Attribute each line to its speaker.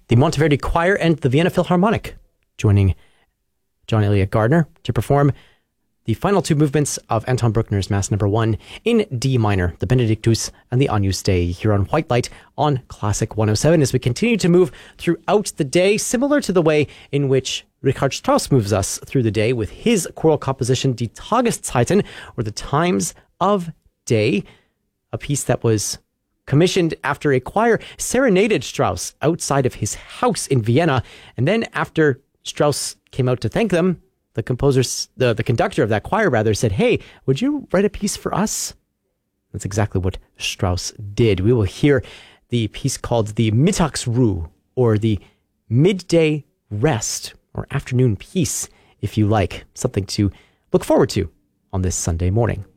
Speaker 1: the Monteverdi Choir and the Vienna Philharmonic, joining John Elliott Gardner to perform the final two movements of Anton Bruckner's Mass No. 1 in D minor, the Benedictus and the Agnus Dei, here on White Light on Classic 107, as we continue to move throughout the day, similar to the way in which Richard Strauss moves us through the day with his choral composition Die Tageszeiten, or the Times of Day, a piece that was commissioned after a choir serenaded Strauss outside of his house in Vienna, and then after Strauss came out to thank them, the conductor of that choir rather said, "Hey, would you write a piece for us?" That's exactly what Strauss did. We will hear the piece called the Mittagsruhe, or the midday rest, or afternoon peace, if you like. Something to look forward to on this Sunday morning.